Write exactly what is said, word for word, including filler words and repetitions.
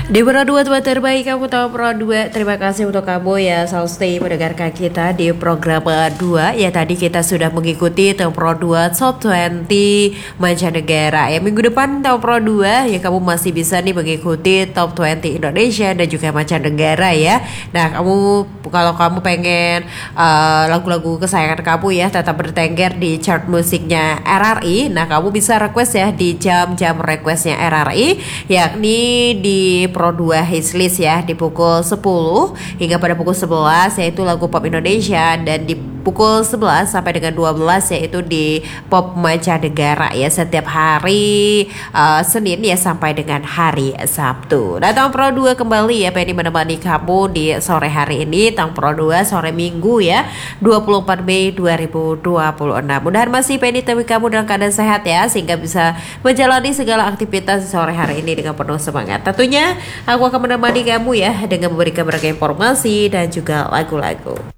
Di Pro dua tempat terbaik kamu tahu Pro dua. Terima kasih untuk kamu ya selalu stay mendengarkan kita di program dua. Ya tadi kita sudah mengikuti Tahu Pro dua Top dua puluh mancanegara. Ya minggu depan Tahu Pro dua ya kamu masih bisa nih mengikuti Top dua puluh Indonesia dan juga mancanegara ya. Nah kamu kalau kamu pengen uh, lagu-lagu kesayangan kamu ya tetap bertengger di chart musiknya R R I. Nah kamu bisa request ya di jam-jam requestnya R R I, yakni di Pro dua Histlist ya di pukul sepuluh hingga pada pukul sebelas yaitu lagu pop Indonesia, dan di pukul sebelas sampai dengan dua belas yaitu di pop mancanegara ya setiap hari uh, Senin ya sampai dengan hari Sabtu. Nah Tahun Pro dua kembali ya pengen menemani kamu di sore hari ini, Tahun Pro dua sore Minggu ya dua puluh empat Mei dua ribu dua puluh enam. Mudah-mudahan masih pengen temui kamu dalam keadaan sehat ya sehingga bisa menjalani segala aktivitas sore hari ini dengan penuh semangat. Tentunya aku akan menemani kamu ya dengan memberikan berbagai informasi dan juga lagu-lagu.